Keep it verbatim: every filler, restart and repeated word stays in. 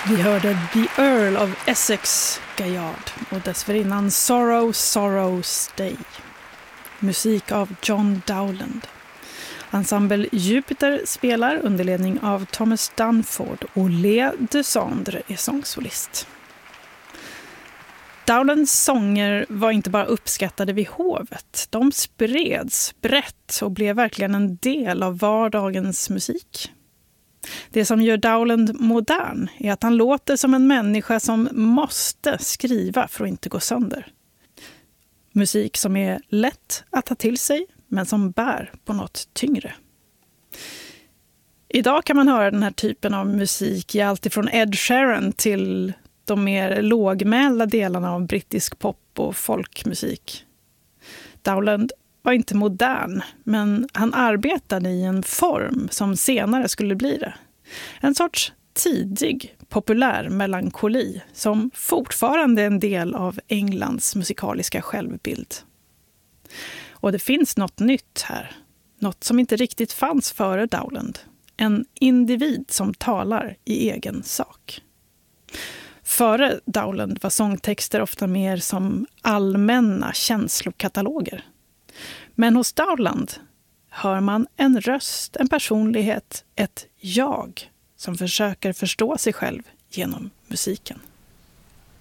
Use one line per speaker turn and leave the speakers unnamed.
Vi hörde The Earl of Essex Gaillard och dessförinnan Sorrow, Sorrow, Stay. Musik av John Dowland. Ensemble Jupiter spelar under ledning av Thomas Dunford och Lea Desandre är sångsolist. Dowlands sånger var inte bara uppskattade vid hovet. De spreds brett och blev verkligen en del av vardagens musik. Det som gör Dowland modern är att han låter som en människa som måste skriva för att inte gå sönder. Musik som är lätt att ta till sig men som bär på något tyngre. Idag kan man höra den här typen av musik i allt ifrån Ed Sheeran till de mer lågmälda delarna av brittisk pop och folkmusik. Dowland var inte modern, men han arbetade i en form som senare skulle bli det. En sorts tidig, populär melankoli som fortfarande är en del av Englands musikaliska självbild. Och det finns något nytt här. Något som inte riktigt fanns före Dowland. En individ som talar i egen sak. Före Dowland var sångtexter ofta mer som allmänna känslokataloger. Men hos Dowland hör man en röst, en personlighet, ett jag som försöker förstå sig själv genom musiken.